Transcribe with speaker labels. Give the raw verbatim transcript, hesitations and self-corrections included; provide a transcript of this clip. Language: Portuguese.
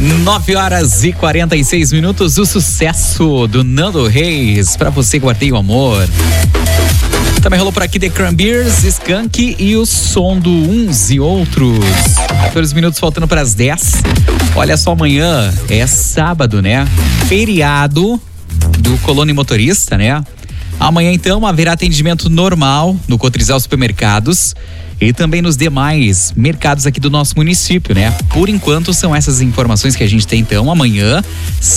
Speaker 1: nove horas e quarenta e seis minutos, o sucesso do Nando Reis, pra você guardei o amor. Também rolou por aqui The Cranberries, Skank e o som do Uns e Outros. quatorze minutos faltando para as dez. Olha só, amanhã é sábado, né? Feriado do Colônia Motorista, né? Amanhã, então, haverá atendimento normal no Cotrizal Supermercados e também nos demais mercados aqui do nosso município, né? Por enquanto, são essas informações que a gente tem, então, amanhã,